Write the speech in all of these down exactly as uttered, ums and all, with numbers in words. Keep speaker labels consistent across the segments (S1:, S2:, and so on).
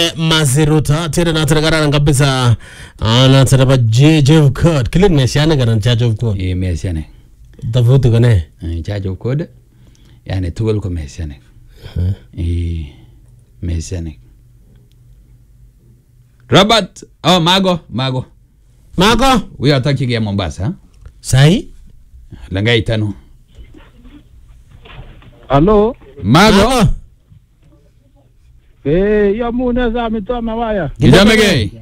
S1: Maziruta tena na tagara kabisa ana taraba J J of code kile mesiana garan charge of code
S2: e mesiane
S1: tafutu gane
S2: charge of code yani tugol ko mesiane e mesiane Robert oh mago mago
S1: mago
S2: we are talking about Mombasa
S1: sai
S2: langai tano
S3: Hello
S2: mago
S3: eh ya muna za mito mawaya
S2: Gijamege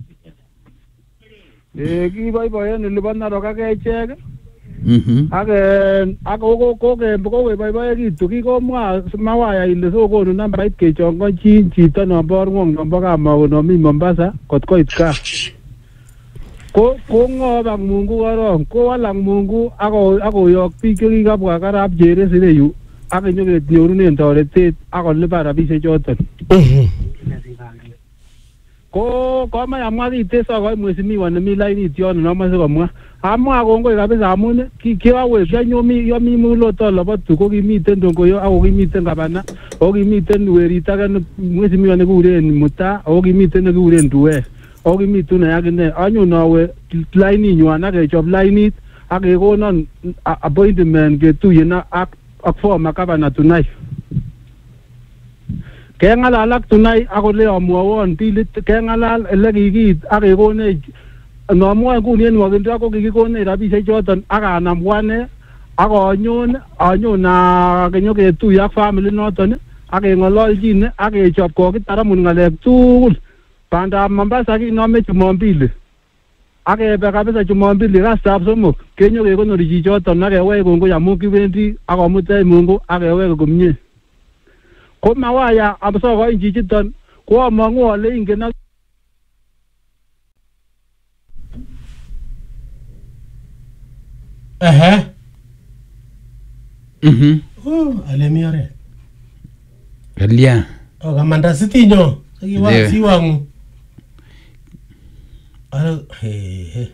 S3: eh ki boy boy ni libana roka ke chege
S2: mhm
S3: age ako ko ko ke ko we boy boy ki tu ki ko mwa mawaya ile so ko no namba it ke chongo chi chito no bor ngong no boka ma no mi Mombasa kot ko itka ko ko ngo bang Mungu oro ko walang Mungu ako ako yok pi ki kapwa karap jere sile yu ake nyoke nyorunen toretet ako lipa rabisiek choton ko koma yamwa kitesa ko mheshimiwa nemi lainit yon nomoche komwa amwa kongoi kabisa amun kiawe kianyomi yomi muloto lobotu ko kimiten dongoyo ako kimiten gavana ako kimiten werit age mheshimiwa nekikuren Muta ako kimiten nekikuren Duwe ako kimiten akine anyun awe lainit nywan akechop lainit akekonon appointment ketuyen ak ak former governor tunai kengalal ak tunai akole amwawon dilit kengalal ele kikit akekone nomwoe nguni en wakindo ko kikikone rabisiek choton akanam wane akonyon anyon akenyoketuye ak family noton akeng'ololchin akechop kokitaramun ng'alek tugul bandab Mombasa kinome Jumombili akebe kabisa Jumombili kastab somok kenyo kekonori chichoton akewech kongoi amu kibendi akomutech Mungu akeweke komie ko mawaya amsokoi chichiton ko among'u ale ingen ak
S1: ehe
S2: mhm
S1: oh ale mi ore
S2: Galia
S1: o kamanda sitinyo kiwa
S2: Ndio.
S1: siwangu ala he he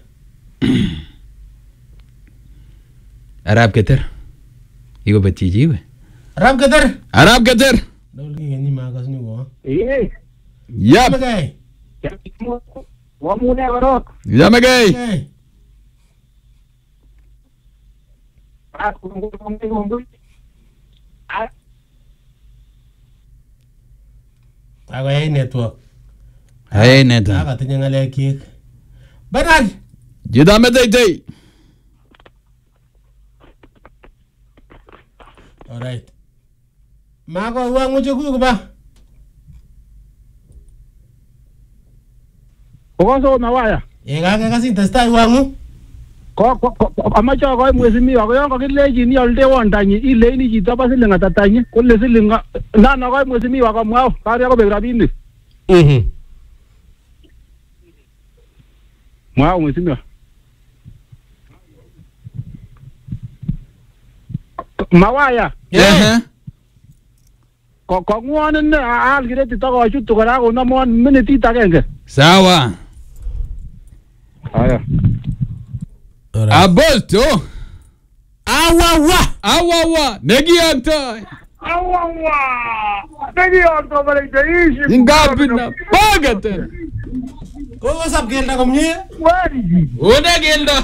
S2: Arab Keter iko betijiwe
S1: Arab Keter
S2: Arab Keter
S1: dol ki ni magas ni wo
S3: eh
S2: yap
S1: magay
S3: wa mune warok
S2: Gijamege
S1: hey
S3: a kungu kungu kungu a
S1: ako hey network
S2: hey neta
S1: aka tinye ngalek kyik Bernard
S2: Jidame tei
S1: alright mago wangu chuku ba
S3: ko so mawaya
S1: ye ga ga sin testai wangu
S3: ko amache ko mheshimiwa ko yon kakilejin ialdewon tanyi ileini chito ba siling ata tanyi kole siling nano ko mheshimiwa komwao kare ko bek rabinik
S1: mhm
S3: mwao mheshimiwa mawaya
S2: eh
S3: ko ko ngwonen al kireti to ko chutu kora ko namon minitit agenge
S2: sawa
S3: aya
S2: Abolto
S1: awawa
S2: awawa negiyakta
S3: awawa negi onto bale deishi
S2: ingapi na pagata
S1: ko wasap gelda komnye
S3: wari
S2: ona gelda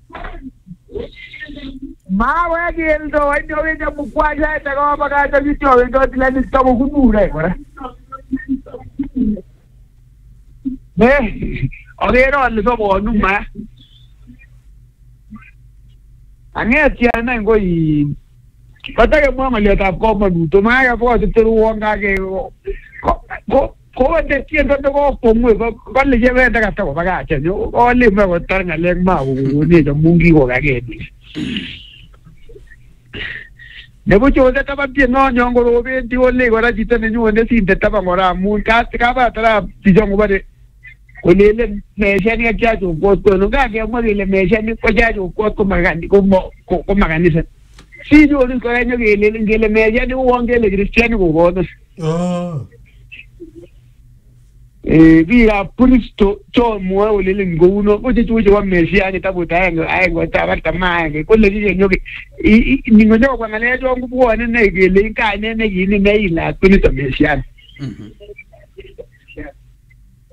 S3: ma wa geldo wajjo wenda mukwaja ta ko baga ta bityo wendo tilani to ko kunure kora ne ogero alle so bo numa angetia na ngoi patake mama leta koma duto maya po teru wonga ke ko ko de tienda de ko pomwe ko le lleve de gata ko baga che yo o le me ko tar ngale ma ni de mungi ko ga ke ni ne bo cho de ta ba bien no nyongo ro be di o le ko ra jita ne nyu ne sin de ta ba ngora mu ka ka ba tra ti jongo ba de ko le le me se ni ja ju ko ko no ga ke mo le me se ni ko ja ju ko ko magani ko mo ko magani se si yo ni ko ra nyo ke le le me ja ni won ke le cristiano ko ko
S1: oh
S3: eh via pulisto to mo o le ngo uno o je tuje wa mesi ani tabuta yango ai go ta ba tamange ko le je nyoke ni ngo nyoka ngale jo ngu buone ne ke le ka ne ne yini ne ila kuni to mesi ani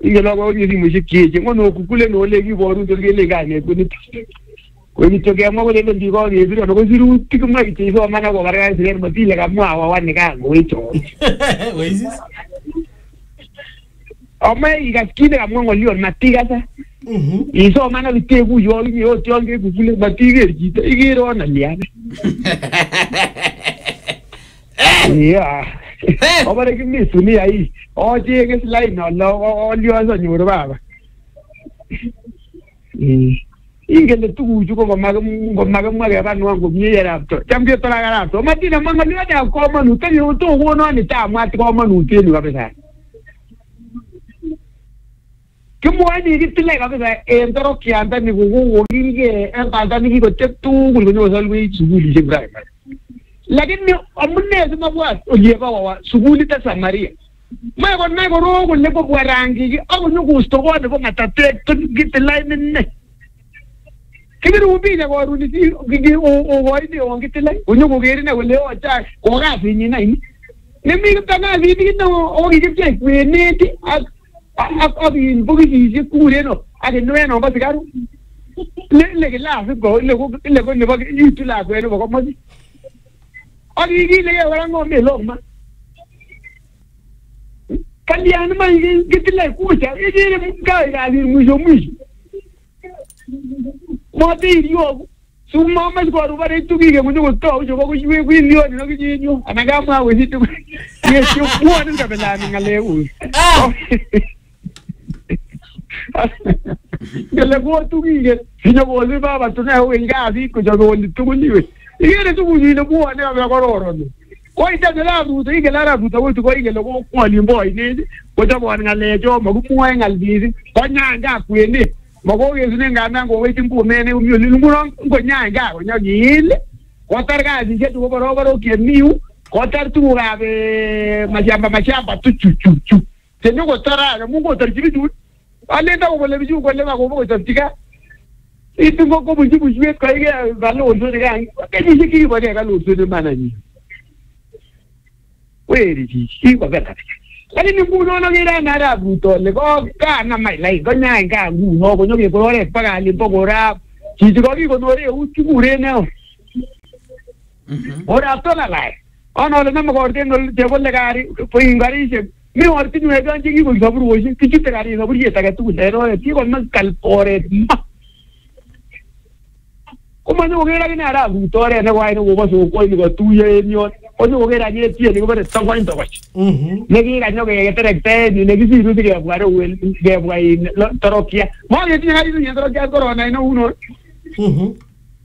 S4: ingelo ko ni musiki ngono kukule no le ki boru to gele gane kuni ko ni to ke mo ko le ndi ko ni biro no ko siru tikuma ki so mana ko barga sir matile ka mo awa wani ka ngoito
S1: Oasis.
S4: Ome igaskine ka mo ngolio matiga sa
S1: Mhm.
S4: iso mana bite ku yo ni yo tionge kukule matiga jita igiro na liana ya obare ki mi suni ai oje ke slide no lo olio so nyuro baba eh ingele tuguju ko maga ngo maga maga banu wangu myera to chambe to la gara to matina manga ni ada ko manu te yo to wono ni ta mati ko manu te ni kabisa kimo ani kitile kabisa e ndoro kianda ni gugu ngige e banda ni ko tetu gulu no salwi suguli je bra lakini amune zima bwa olieva wa suguli ta Samaria mai ko nai ko ro ko le ko bwarangi ako nyugu sto ko ne ko matate to kitile ne kibiru ubile ko runi gigi o o waidi o ngitile unyugo geri na wele o cha ko ga finyi na ni nemi kana vidi no o gigi che kweneti ak ak abi bugi ji kure no ade no no ba sigaru le le la fi go le ko le ko ne ba yitu la ko no ko mo di o gigi le ya wala ngo me lo ma kandian ma ngitile ku cha gigi le ka ga di mu jo mu Mati yo, su mama ko ru bare tu ki ke mu ko to jo ko yue ku ni no ki ni anaga ma we tu ye chu ko ni ka bela ni ngale u gele ko tu ki ke sino ko le baba tu na we nga di ko jo ko tu ni we ye tu ni no ko ne ba ko ro ro ko ita de la du ti ke la ra du to ko ke lo ko ko ni boy ni ko jo bo ngale jo ma ku mu ngal di ko nya nga ku ni Mago yesu nenga nango waiting po mene umyo lulungulo ngo nyanga ngo nyile kotar ga dije tu boro boro ke miu kotar tu ga be mashamba mashamba tu chu chu chu tenyo ko tara mu ko tar jibi tu ale ta ko le biju ko le ma ko ko tika itu ko ko buji buji ko ge ba lo so de ga ke ni ki bo de ga lo so de manani weri ji ki ko ga Kali ni kuno no gira nara buto le ko ka na mai lai ko nya nga ngu no ko nyoke ko re paga li poco ra chi ko ki ko no re u chi gure ne ora to la lai ono le namo ko de no te ko le gari po ingari se mi orti no e ganji ki ko sabru o chi chi te gari sabru ye ta ga tu le ro ti ko ma kal pore kuma no gira ni nara buto re ne wai no ko so ko ni ko tu ye ni Oye, que era ni tiene que ver esta cuenta pues. Mhm. Ne gira no que te ni ne kisi ruti que guaro el que guai torokia. Mo ye tiene ahí ni torokia corona no uno. Mhm.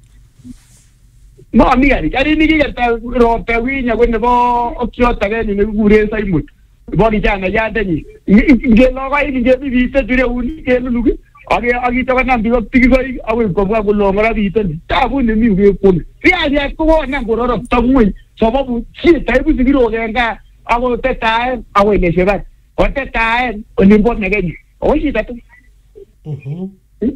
S4: No amiga, ni ari ni que ta ro pe winya kwenda bo okiota ke ni ne gure sai mut. Bo ni jana ya tani. Ge lo ga ni ge bi te jure uni ke lu lu. Age age to kana bi tiki ko awe ko ga lo ngara bi te. Ta bu ni mi ge ko. Ri a ko na ko ro ta mu. Sababu si taibu sigiro nga awo teta awo ile sheba o teta o nimbo negeni o si tatu mhm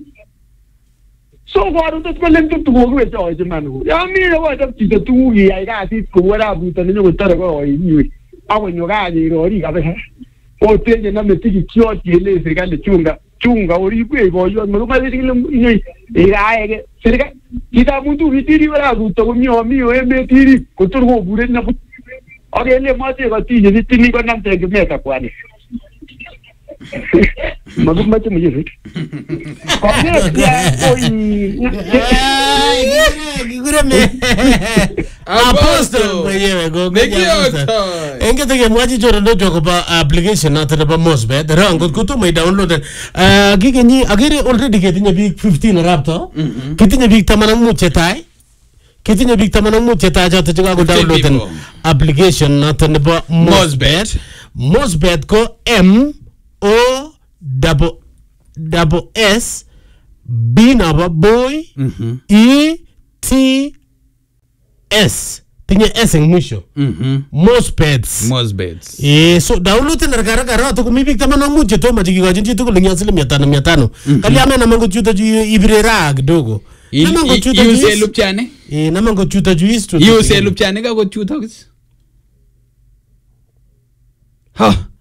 S4: so gwaru to ko lento tu go we to je manu ya mi ro wa ta ti tu yi ai ga ti ko wara bu to ni ko tara ko yi ni awo nyo ga ni ro ri ga be o te je na me ti ki kyo ti le se ga le chunga chunga ori ku e bo yo mo ma ti ni e ga e serga kita muntu vitiri wala gusto ko mio mio e me tiri ko to go bure na ore le ma te ga ti ni ti ni ko nam te ke meta kwani magu ma te mo je ko ne ya oi
S1: gigure me aposto me go go enke te ke mwaji joro do jogo ba application na te ba mosbe de rango ko to me download uh gige ni agere already ke tinya big fifteen rapto ke tinya big tamana mu chetai ke tinya big tamana mu chetai ja te go download application na te ba mosbet mosbet ko m o double double s b na ba boy e t s tinya s en mwisho mhm mosbets
S2: mosbets
S1: eh so download na gara gara to kumi bikta mana muje to ma jiki gajin to kulinya sile mia tano mia tano kali amena mango chuta ju ibrera kidogo na mango chuta ju
S2: yuse lupchane
S1: eh na mango chuta ju isto
S2: yuse lupchane ka go chuta ha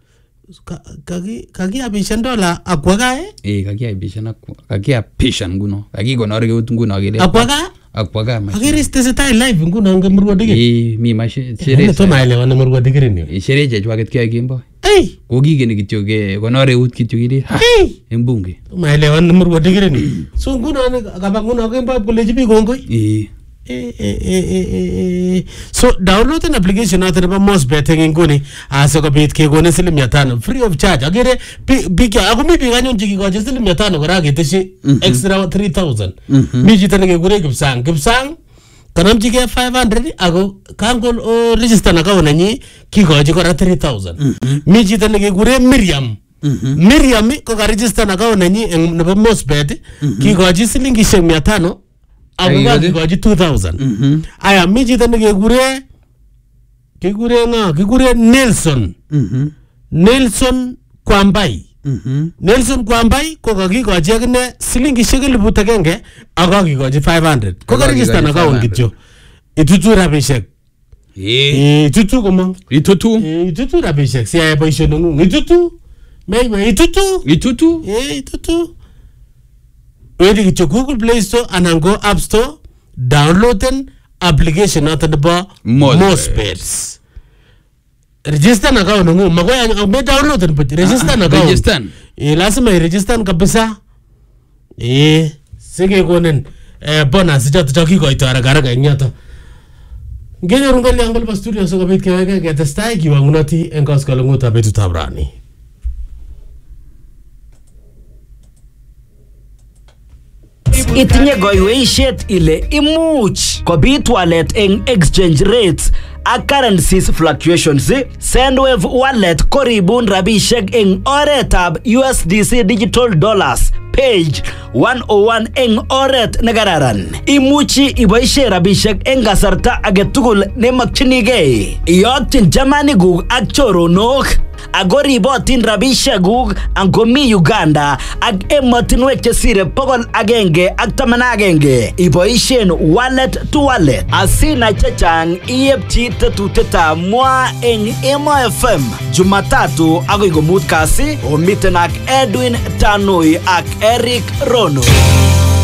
S1: kaki kaki abishan dola akwaga eh
S2: eh kaki abishan akwa kaki apishan nguno kaki konor keut nguno kele
S1: akwaga
S2: akwaga ma
S1: agere stay live nguno ngemurwa dige
S2: eh mi ma shere
S1: to maelewa na murwa dige ni
S2: shere je chwaket kya kimbo
S1: eh
S2: kokigeni kityo ke konor eut kityo kile en bunge
S1: maelewa na murwa dige ni so nguno kaba nguno kemba koleji bi gongoi
S2: eh
S1: Eh, eh, eh, eh. So download an application out of most betting in Guni as a bit Kegone Silim Yatano free of charge. I get it big Agumi Bigan Jigo just Silim Yatano Ragit extra three thousand. Mijitani Gurek Sang Gibsang Kanam Jig five hundred Ago Kangol or register Nagawanani Kiko Jigora three thousand. Mijitani Gure Miriam. Miriam Koga register Nagawanani and the most bet Kiko Jisiling Yatano. Abuga goji two thousand. Mhm. Aya miji tane ke gure ke gure nga ke gure Nelson. Mhm. Nelson Kwambai. Mhm. Nelson Kwambai ko ka gi goji agne silingi shekeli butakenge aga gi goji five hundred. Ko ka register na account kityo. Itutu rabishek. Eh. Itutu koma. Itutu. Eh itutu rabishek. Si ay boisho nungu. Itutu. Mei itutu. Itutu. Eh itutu. Where you Google Play Store and go App Store, download an application out of the bar Mospets. Register na account ngo magoya me download an but register na account. Register. Eh last me register kabisa. Eh sige konen eh bonus jot joki ko ito ara gara ganyato. Ngene rungali angol pa studio so kabit ke ke testai kiwa ngunati engos kalunguta betu tabrani.
S5: Itinye goiweishet ile imuch kobit walet eng exchange rates ak currencies fluctuations. Sendwave wallet koribun rabishek eng oretab U S D C digital dollars page one oh one eng oret negararan. Imuchi iboishe rabishek eng kasarta agetugul nemakchinigei. Iyokyin chamanikuk ak choronok. Ako ribotin rabishek guk angomi Uganda ak emotinwek chesire pokol agenge ak taman agenge. Iboishen wallet to wallet. Asina chechang iyepchi tetutetab mwa eng Emo F M Jumatatu agoi komut kasi omiten ak Edwin Tanui ak Eric Rono.